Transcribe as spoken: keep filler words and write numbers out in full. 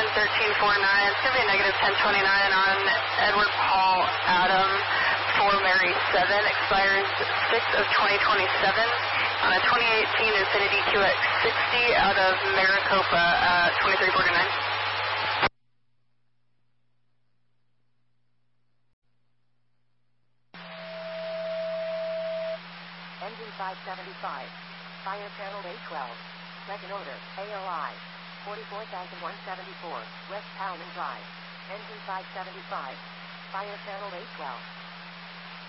thirteen four nine. It's going to be a negative ten twenty-nine on Edward Paul Adam for Mary seven. Expires six of twenty twenty-seven. On a twenty eighteen Infiniti Q X sixty out of Maricopa, uh, twenty-three forty-nine. Engine five seventy-five. Fire channel eight twelve. Second order, A O I. forty-four thousand one hundred seventy-four, West Palman Drive. Engine five seventy-five. Fire channel eight twelve.